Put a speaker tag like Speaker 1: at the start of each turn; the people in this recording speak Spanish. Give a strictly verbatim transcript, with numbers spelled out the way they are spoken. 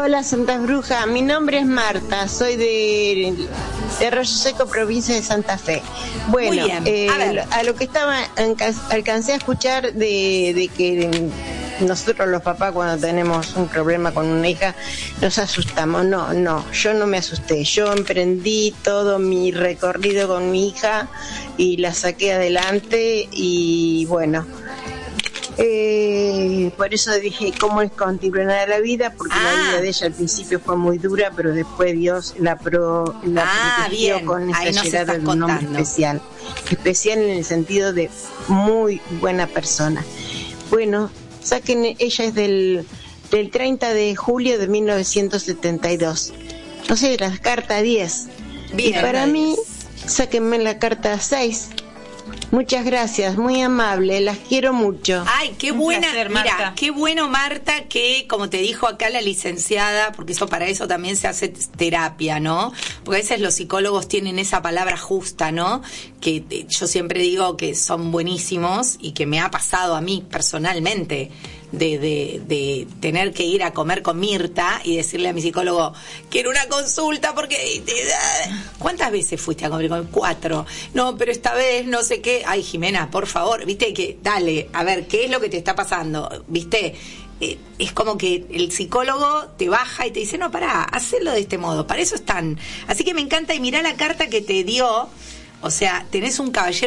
Speaker 1: Hola, Santa Bruja. Mi nombre es Marta. Soy de, de Arroyo Seco, provincia de Santa Fe. Bueno,
Speaker 2: Muy bien.
Speaker 1: Eh,
Speaker 2: a, ver.
Speaker 1: a lo que estaba alcancé a escuchar de, de que nosotros los papás cuando tenemos un problema con una hija nos asustamos. No, no, yo no me asusté. Yo emprendí todo mi recorrido con mi hija y la saqué adelante y bueno... Eh, por eso dije cómo es continuar la vida, porque ah. la vida de ella al principio fue muy dura, pero después Dios la, pro, la
Speaker 2: ah,
Speaker 1: protegió
Speaker 2: bien.
Speaker 1: con esa
Speaker 2: Ahí nos
Speaker 1: llegada de un
Speaker 2: contando.
Speaker 1: hombre especial, especial en el sentido de muy buena persona. Bueno, saquen, ella es del, del treinta de julio de mil novecientos setenta y dos, no sé, la carta diez, bien, y para mí sáquenme la carta seis. Muchas gracias, muy amable, las quiero mucho.
Speaker 2: Ay, qué buena, placer, mira, qué bueno, Marta, que como te dijo acá la licenciada, porque eso para eso también se hace terapia, ¿no? Porque a veces los psicólogos tienen esa palabra justa, ¿no? Que eh, yo siempre digo que son buenísimos y que me ha pasado a mí personalmente. De, de, de tener que ir a comer con Mirta y decirle a mi psicólogo, quiero una consulta porque... ¿Cuántas veces fuiste a comer con Cuatro. No, pero esta vez no sé qué. Ay, Jimena, por favor, viste que, dale, a ver, ¿qué es lo que te está pasando? ¿Viste? Eh, es como que el psicólogo te baja y te dice, no, pará, hacelo de este modo, para eso están. Así que me encanta, y mirá la carta que te dio, o sea, tenés un caballero